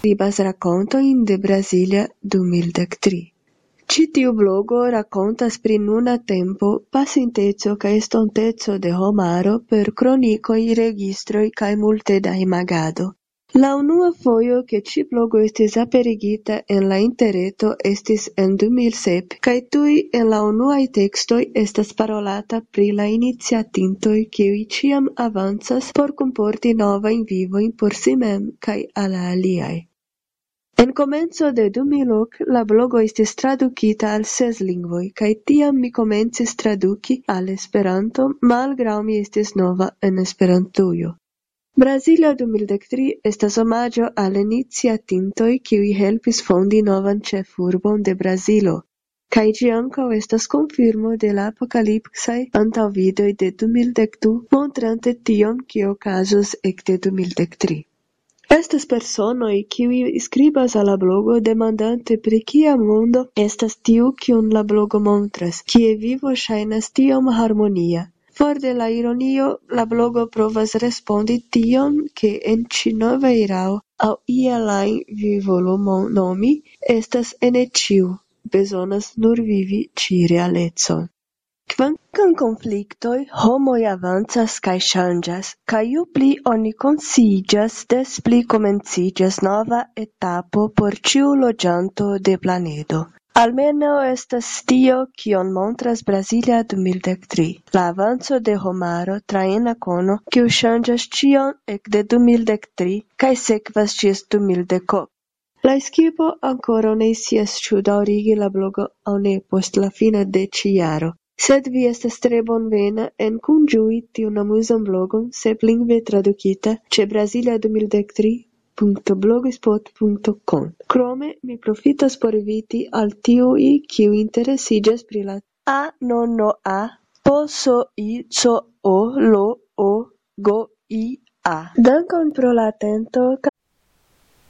skribas rakontojn de Brasilia 2013. Ĉi tiu blogo rakontas pri nuna tempo, pasinteco kaj estonteco de homaro per kronikoj, registroj kaj multe da imagado. La unua fojo ke ĉi blogo estis aperigita en la interreto estis en 2007, kaj tuj en la unuaj tekstoj estas parolata pri la iniciatintoj kiuj ĉiam avancas por kunporti novajn vivojn por si mem kaj al la aliaj. En komenco de 2008 la blogo estis tradukita al 6 lingvoj, kaj tiam mi komencis traduki al Esperanto, malgraŭ mi estis nova en Esperantujo. Brasilia 2013 estas omaĝo al iniciatintoj kiuj helpis fondi novan ĉefurbon de Brazilo, kaj ĝi ankaŭ estas konfirmo de la apokalipsaj antaŭvidoj de 2012, montrante tion, kio okazos ekde 2013. Estas personoj, kiuj skribas al la blogo demandante pri kia mondo estas tiu, kiun la blogo montras, kie vivo ŝajnas tiom harmonia. For de la ironio, la blogo provas respondi tion, ke en ĉi nova erao aŭ iel ajn vi volu nomi, estas ene ĉiu, bezonas nur vivi ĉi realecon. Kvankam konfliktoj, homoj avancas kaj ŝanĝas, kaj ju pli oni konsciiĝas, des pli komenciĝas nova etapo por ĉiu loĝanto de planedo. Almenaŭ estas tio, kion montras Brasilia 2013, la avanco de homaro tra ena kono, kiu ŝanĝas ĉion ekde 2013 kaj sekvas ĝis 2010. La ekipo ankoraŭ ne scias ĉu daŭrigi la blogo aŭ ne post la fino de ĉi jaro. Sed vi estas tre bonvena en kunĝui tiun amuzan blogon seplingve tradukita ĉe brasilia2013.blogspot.com. Krome mi profitas por inviti al tiuj, kiuj interesiĝas pri la a po so I co o lo o go I a. Dankon pro la atento.